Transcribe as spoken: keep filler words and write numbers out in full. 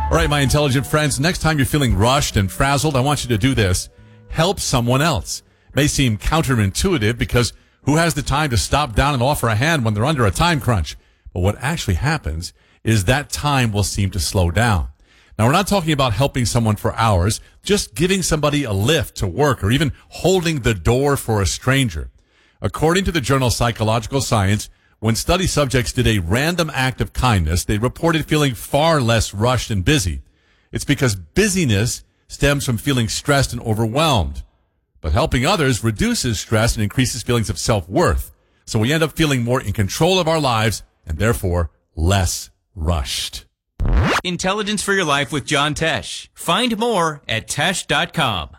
All right, my intelligent friends, next time you're feeling rushed and frazzled, I want you to do this. Help someone else. It may seem counterintuitive because who has the time to stop down and offer a hand when they're under a time crunch? But what actually happens is that time will seem to slow down. Now, we're not talking about helping someone for hours, just giving somebody a lift to work or even holding the door for a stranger. According to the journal Psychological Science, when study subjects did a random act of kindness, they reported feeling far less rushed and busy. It's because busyness stems from feeling stressed and overwhelmed. But helping others reduces stress and increases feelings of self-worth. So we end up feeling more in control of our lives and therefore less rushed. Intelligence for Your Life with John Tesh. Find more at tesh dot com.